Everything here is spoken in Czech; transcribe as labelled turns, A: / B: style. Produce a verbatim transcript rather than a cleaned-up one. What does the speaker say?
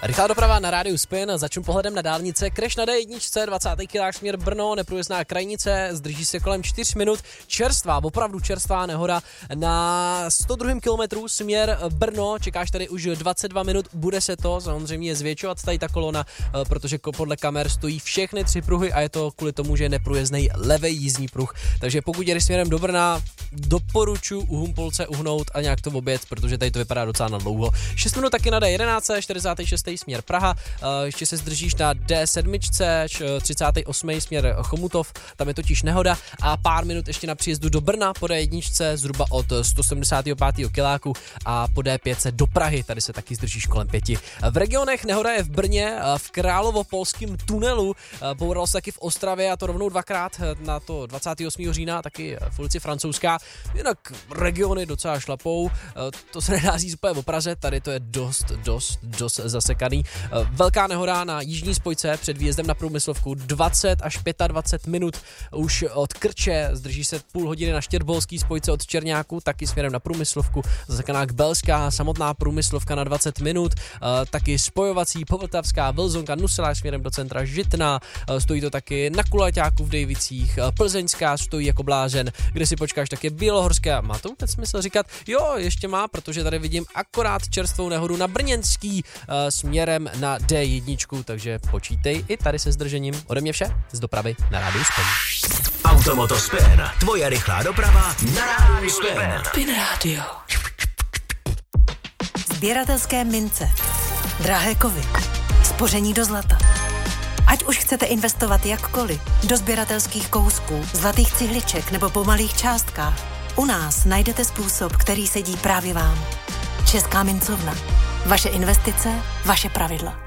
A: Rychlá doprava na rádiu Spin, začnu pohledem na dálnice. Crash na D jedna, dvacátý kilář směr Brno, neprůjezdná krajnice, zdrží se kolem čtyři minut. Čerstvá, opravdu čerstvá nehoda na sto druhém kilometru směr Brno, čekáš tady už dvacet dva minut, bude se to samozřejmě zvětšovat tady ta kolona, protože podle kamer stojí všechny tři pruhy a je to kvůli tomu, že je neprůjezdný levej jízdní pruh. Takže pokud jedeš směrem do Brna, doporučuji u Humpolce uhnout a nějak to obět, protože tady to vypadá docela na dlouho. šest minut taky na D jedenáct, čtyřicátý šestý směr Praha, ještě se zdržíš na D sedm, třicátý osmý směr Chomutov, tam je totiž nehoda a pár minut ještě na příjezdu do Brna po D jedna, zhruba od sto sedmdesátého pátého kiláku a po D pět do Prahy, tady se taky zdržíš kolem pěti. V regionech nehoda je v Brně, v Královopolském tunelu, bouralo se taky v Ostravě a to rovnou dvakrát na to dvacátého osmého října, taky v ulici Francouzská, jinak regiony docela šlapou, to se nedá říct úplně o Praze, tady to je dost, dost, dost zasekaný. Velká nehoda na jižní spojce před výjezdem na Průmyslovku, dvacet až dvacet pět minut už od Krče, zdrží se půl hodiny na Štěrbolský spojce od Černáku, taky směrem na Průmyslovku, zasekaná Belská, samotná Průmyslovka na dvacet minut, taky spojovací Povltavská, Vlzonka, Nuselář směrem do centra Žitná, stojí to taky na Kulaťáku v Dejvicích, Plzeňská stojí jako blázen, kde si počkáš taky Bělohorské, má to vůbec smysl říkat? Jo, ještě má, protože tady vidím akorát čerstvou nehodu na Brněnský uh, směrem na D jedna, takže počítej i tady se zdržením. Ode mě vše z dopravy na rádiu Spin.
B: Automoto Spin, tvoje rychlá doprava na rádiu Spin.
C: Spin Radio. Sběratelské mince, drahé kovy, spoření do zlata. Ať už chcete investovat jakkoliv, do sběratelských kousků, zlatých cihliček nebo po malých částkách, u nás najdete způsob, který sedí právě vám. Česká mincovna. Vaše investice, vaše pravidla.